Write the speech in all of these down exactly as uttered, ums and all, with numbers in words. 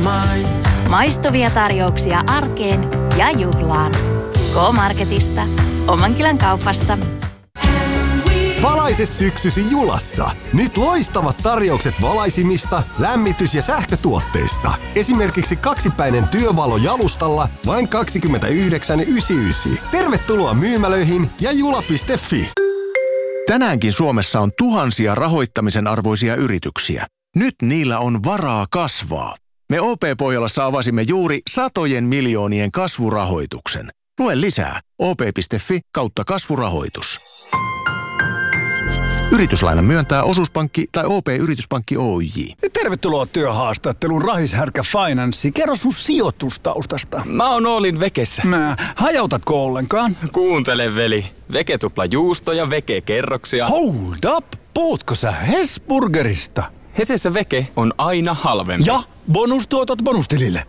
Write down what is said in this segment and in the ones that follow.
mine. Maistuvia tarjouksia arkeen ja juhlaan. K-Marketista. Omankylän kaupasta. Valaise syksysi Julassa. Nyt loistavat tarjoukset valaisimista, lämmitys- ja sähkötuotteista. Esimerkiksi kaksipäinen työvalo jalustalla vain kaksikymmentäyhdeksän yhdeksänkymmentäyhdeksän. Tervetuloa myymälöihin ja jula piste fi. Tänäänkin Suomessa on tuhansia rahoittamisen arvoisia yrityksiä. Nyt niillä on varaa kasvaa. Me O P-Pohjolassa avasimme juuri satojen miljoonien kasvurahoituksen. Lue lisää o p piste fi kautta kasvurahoitus. Yrityslaina myöntää osuuspankki tai O P-yrityspankki Oyj. Tervetuloa työhaastatteluun Rahishärkä Finanssi. Kerro sun sijoitustaustasta. Mä oon Oolin Vekessä. Mä, hajautatko ollenkaan? Kuuntele veli. Veke tupla juusto ja Veke kerroksia. Hold up! Puhutko sä Hesburgerista? Hesessä Veke on aina halvempi. Ja bonustuotot bonustilille.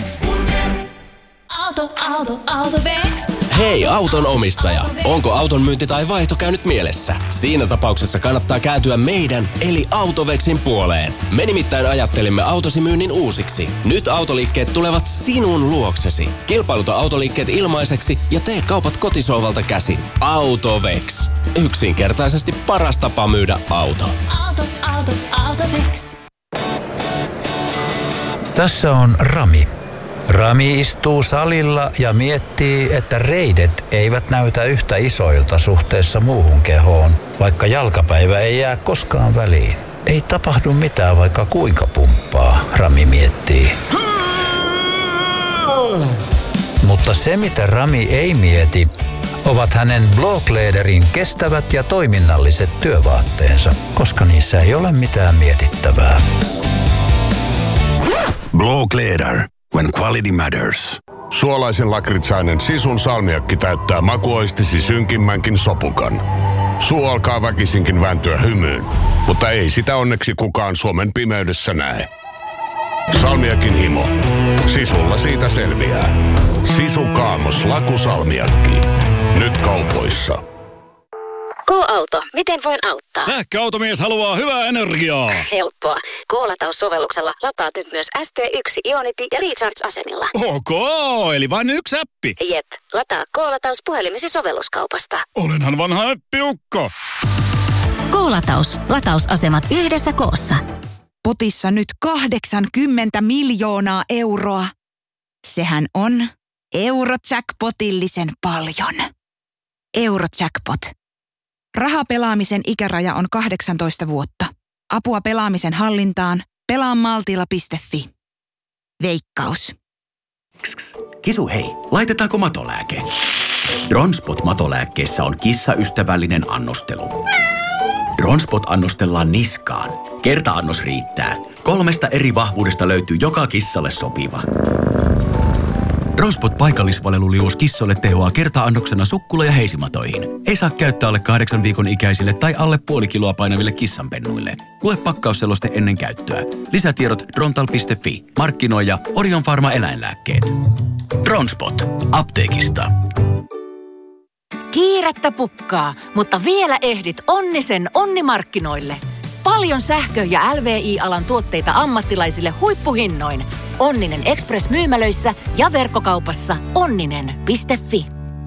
Auto, auto, Autovex. Hei auton omistaja, onko auton myynti tai vaihto käynyt mielessä? Siinä tapauksessa kannattaa kääntyä meidän eli Autovexin puoleen. Me nimittäin ajattelimme autosi myynnin uusiksi. Nyt autoliikkeet tulevat sinun luoksesi. Kilpailuta autoliikkeet ilmaiseksi ja tee kaupat kotisohvalta käsin. Autovex. Yksinkertaisesti paras tapa myydä auto. Auto, auto, Autovex. Tässä on Rami. Rami istuu salilla ja miettii, että reidet eivät näytä yhtä isoilta suhteessa muuhun kehoon, vaikka jalkapäivä ei jää koskaan väliin. Ei tapahdu mitään, vaikka kuinka pumppaa, Rami miettii. Mutta se, mitä Rami ei mieti, ovat hänen Bloklederin kestävät ja toiminnalliset työvaatteensa, koska niissä ei ole mitään mietittävää. Blokleder. When quality matters. Suolaisen lakritsainen Sisun salmiakki täyttää makuoistisi synkimmänkin sopukan. Suu alkaa väkisinkin vääntyä hymyyn, mutta ei sitä onneksi kukaan Suomen pimeydessä näe. Salmiakin himo. Sisulla siitä selviää. Sisu Kaamos lakusalmiakki. Nyt kaupoissa. K-auto. Miten voin auttaa? Sähköautomies haluaa hyvää energiaa. Helppoa. K-lataussovelluksella lataat nyt myös S T yksi Ionity ja Recharge-asemilla. Ok, eli vain yksi appi. Jep. Lataa K-lataus puhelimesi sovelluskaupasta. Olenhan vanha appiukko. K-lataus. Latausasemat yhdessä koossa. Potissa nyt kahdeksankymmentä miljoonaa euroa. Sehän on Eurojackpotillisen paljon. Eurojackpot. Rahapelaamisen ikäraja on kahdeksantoista vuotta. Apua pelaamisen hallintaan. pelaa maltilla piste fi. Veikkaus. Kisu hei, laitetaanko matolääke? Dronspot matolääkkeessä on kissaystävällinen annostelu. Dronspot annostellaan niskaan. Kerta-annos riittää. Kolmesta eri vahvuudesta löytyy joka kissalle sopiva. Dronspot paikallisvaleluliuos kissoille tehoaa kerta-annoksena sukkula- ja heisimatoihin. Ei saa käyttää alle kahdeksan viikon ikäisille tai alle puoli kiloa painaville kissanpennuille. Lue pakkausseloste ennen käyttöä. Lisätiedot drontal piste fi. Markkinoija Orion Pharma eläinlääkkeet. Dronspot. Apteekista. Kiirettä pukkaa, mutta vielä ehdit Onnisen onnimarkkinoille. Paljon sähkö- ja L V I-alan tuotteita ammattilaisille huippuhinnoin. Onninen Express-myymälöissä ja verkkokaupassa onninen piste fi.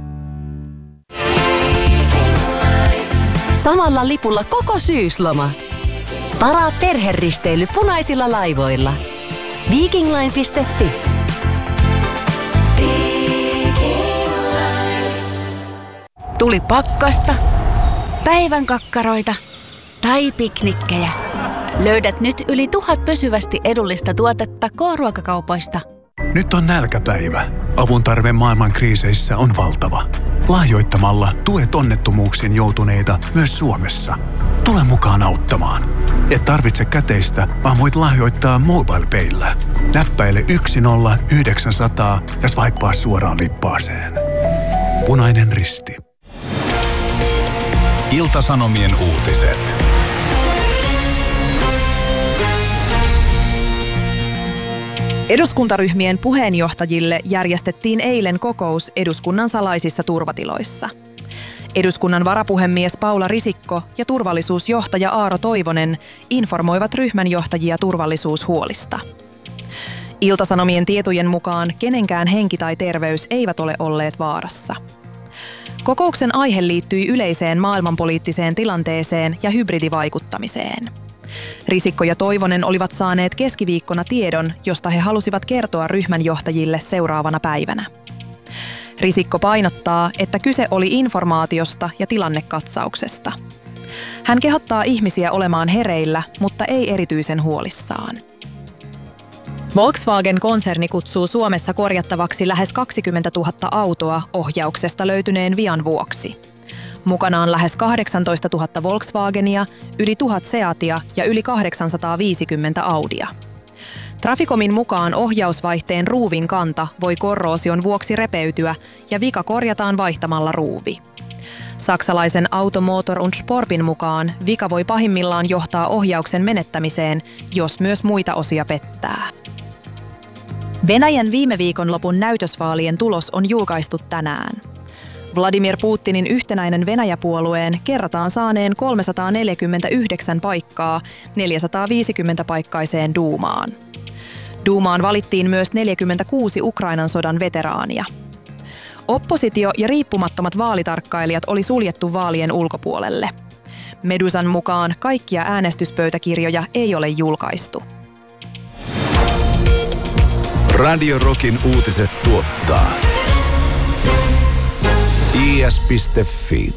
Samalla lipulla koko syysloma. Varaa perheristeily punaisilla laivoilla. Vikingline piste fi. Tuli pakkasta, päivän kakkaroita tai piknikkejä. Löydät nyt yli tuhat pysyvästi edullista tuotetta K-ruokakaupoista. Nyt on nälkäpäivä. Avun tarve maailman kriiseissä on valtava. Lahjoittamalla tuet onnettomuuksiin joutuneita myös Suomessa. Tule mukaan auttamaan. Et tarvitse käteistä, vaan voit lahjoittaa MobilePayllä. Näppäile yksi nolla yhdeksän nolla nolla ja swipea suoraan lippaaseen. Punainen Risti. Ilta-Sanomien uutiset. Eduskuntaryhmien puheenjohtajille järjestettiin eilen kokous eduskunnan salaisissa turvatiloissa. Eduskunnan varapuhemies Paula Risikko ja turvallisuusjohtaja Aaro Toivonen informoivat ryhmänjohtajia turvallisuushuolista. Ilta-Sanomien tietojen mukaan kenenkään henki tai terveys eivät ole olleet vaarassa. Kokouksen aihe liittyi yleiseen maailmanpoliittiseen tilanteeseen ja hybridivaikuttamiseen. Risikko ja Toivonen olivat saaneet keskiviikkona tiedon, josta he halusivat kertoa ryhmän johtajille seuraavana päivänä. Risikko painottaa, että kyse oli informaatiosta ja tilannekatsauksesta. Hän kehottaa ihmisiä olemaan hereillä, mutta ei erityisen huolissaan. Volkswagen-konserni kutsuu Suomessa korjattavaksi lähes kaksikymmentätuhatta autoa ohjauksesta löytyneen vian vuoksi. Mukana on lähes kahdeksantoistatuhatta Volkswagenia, yli tuhat Seatia ja yli kahdeksansataaviisikymmentä Audia. Traficomin mukaan ohjausvaihteen ruuvin kanta voi korroosion vuoksi repeytyä ja vika korjataan vaihtamalla ruuvi. Saksalaisen Automotor und Sportin mukaan vika voi pahimmillaan johtaa ohjauksen menettämiseen, jos myös muita osia pettää. Venäjän viime viikonlopun näytösvaalien tulos on julkaistu tänään. Vladimir Putinin yhtenäinen Venäjä-puolueen kerrotaan saaneen kolmesataaneljäkymmentäyhdeksän paikkaa neljäsataaviisikymmentä paikkaiseen Duumaan. Duumaan valittiin myös neljäkymmentäkuusi Ukrainan sodan veteraania. Oppositio ja riippumattomat vaalitarkkailijat oli suljettu vaalien ulkopuolelle. Medusan mukaan kaikkia äänestyspöytäkirjoja ei ole julkaistu. Radio Rockin uutiset tuottaa i s piste f i.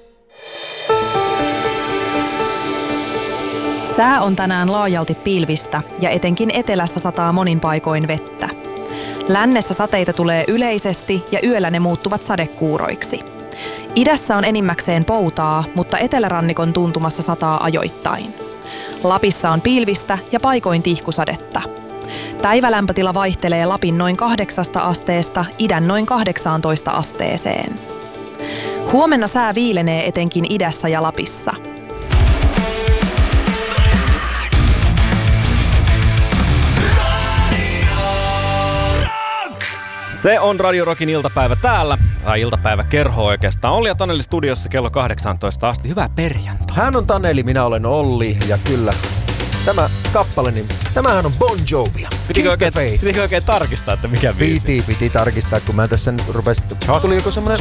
Sää on tänään laajalti pilvistä ja etenkin etelässä sataa monin paikoin vettä. Lännessä sateita tulee yleisesti ja yöllä ne muuttuvat sadekuuroiksi. Idässä on enimmäkseen poutaa, mutta etelärannikon tuntumassa sataa ajoittain. Lapissa on pilvistä ja paikoin tihkusadetta. Päivälämpötila vaihtelee Lapin noin kahdeksasta asteesta idän noin kahdeksaantoista asteeseen. Huomenna sää viilenee etenkin idässä ja Lapissa. Se on Radio Rockin iltapäivä täällä, tai iltapäivä kerho oikeastaan. Olli ja Taneli studiossa kello kahdeksantoista asti. Hyvää perjantai. Hän on Taneli, minä olen Olli, ja kyllä tämä kappale, niin tämähän on Bon Jovia. Pitikö oikein, pitikö oikein tarkistaa, että mikä biisi? Piti, piti tarkistaa, kun mä tässä nyt rupesin. Tuli joku semmonen